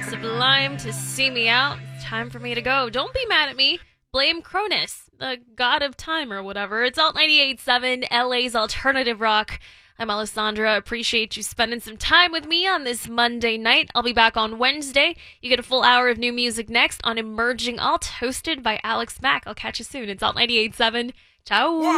Sublime to See Me Out. It's time for me to go. Don't be mad at me. Blame Cronus, the god of time or whatever. It's Alt 98.7, LA's alternative rock. I'm Alessandra. Appreciate you spending some time with me on this Monday night. I'll be back on Wednesday. You get a full hour of new music next on Emerging Alt, hosted by Alex Mack. I'll catch you soon. It's Alt 98.7. Ciao.